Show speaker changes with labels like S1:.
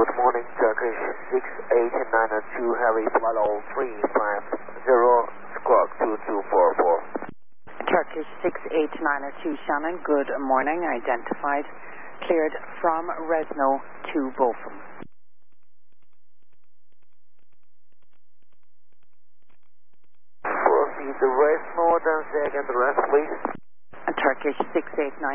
S1: Good morning, Turkish 68902, Harry Bravo 350, squawk 2244.
S2: Turkish 68902, Shannon, good morning. Identified, cleared from Resno to Bochum.
S1: Proceed to Resno, then say again the rest, please.
S2: Turkish 689.